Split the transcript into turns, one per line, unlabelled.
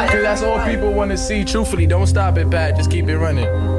Cause that's all people want to see. Truthfully, don't stop it, Pat. Just keep it running.